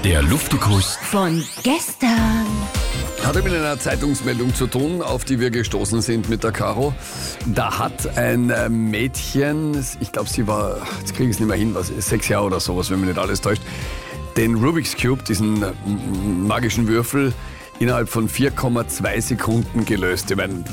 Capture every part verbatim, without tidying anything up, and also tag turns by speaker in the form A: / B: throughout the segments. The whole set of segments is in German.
A: Der Luftikus
B: von gestern.
C: Hatte mit einer Zeitungsmeldung zu tun, auf die wir gestoßen sind mit der Caro. Da hat ein äh, Mädchen, ich glaube sie war, jetzt kriege ich es nicht mehr hin, was, sechs Jahre oder sowas, wenn mich nicht alles täuscht, den Rubik's Cube, diesen äh, magischen Würfel, innerhalb von vier Komma zwei Sekunden gelöst. Ich meine,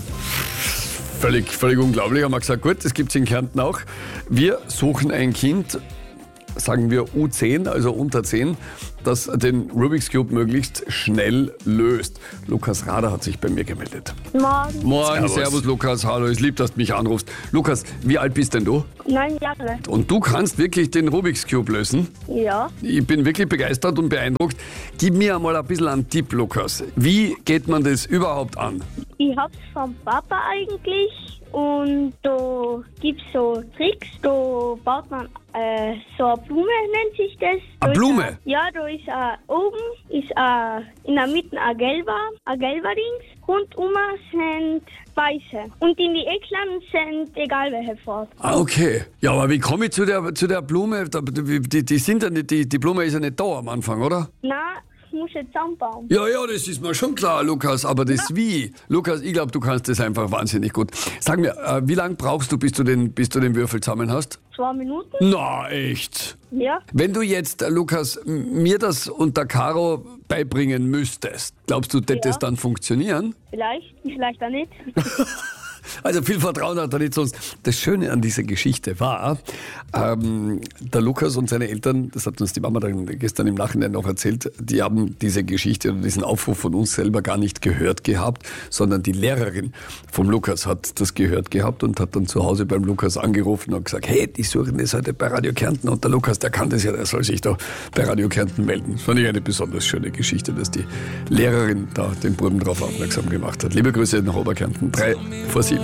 C: völlig, völlig unglaublich. Haben wir gesagt, gut, das gibt es in Kärnten auch. Wir suchen ein Kind, sagen wir U zehn, also unter zehn, das den Rubik's Cube möglichst schnell löst. Lukas Rader hat sich bei mir gemeldet.
D: Morgen.
C: Morgen, Servus,
D: Servus
C: Lukas, hallo, ich lieb, dass du mich anrufst. Lukas, wie alt bist denn du?
D: Neun Jahre.
C: Und du kannst wirklich den Rubik's Cube lösen?
D: Ja.
C: Ich bin wirklich begeistert und beeindruckt. Gib mir einmal ein bisschen einen Tipp, Lukas. Wie geht man das überhaupt an?
D: Ich hab's vom Papa eigentlich und da gibt's so Tricks, da baut man äh, so eine Blume, nennt sich das. Da
C: Eine
D: ist
C: Blume?
D: Ein, ja, da ist ein, oben ist ein, in der Mitte ein gelber, ein gelber Dings, rundum sind weiße und in die Eckland sind egal welche Farbe.
C: Ah, okay. Ja, aber wie komme ich zu der, zu der Blume? Die, die, sind ja nicht, die, die Blume ist ja nicht da am Anfang, oder?
D: Nein, ich muss jetzt zusammenbauen.
C: Ja, ja, das ist mir schon klar, Lukas, aber das Wie? Lukas, ich glaube, du kannst das einfach wahnsinnig gut. Sag mir, äh, wie lange brauchst du, bis du den, bis du den Würfel zusammen hast?
D: Zwei Minuten?
C: Na, echt?
D: Ja.
C: Wenn du jetzt, äh, Lukas, m- mir das unter Caro beibringen müsstest, glaubst du, wird
D: Ja.
C: das dann funktionieren?
D: Vielleicht, vielleicht auch nicht.
C: Also viel Vertrauen hat er nicht sonst. Das Schöne an dieser Geschichte war, ähm, der Lukas und seine Eltern, das hat uns die Mama dann gestern im Nachhinein noch erzählt, die haben diese Geschichte oder diesen Aufruf von uns selber gar nicht gehört gehabt, sondern die Lehrerin vom Lukas hat das gehört gehabt und hat dann zu Hause beim Lukas angerufen und gesagt, hey, die suchen das heute bei Radio Kärnten und der Lukas, der kann das ja, der soll sich da bei Radio Kärnten melden. Das fand ich eine besonders schöne Geschichte, dass die Lehrerin da den Buben drauf aufmerksam gemacht hat. Liebe Grüße nach Oberkärnten. Drei vor sieben.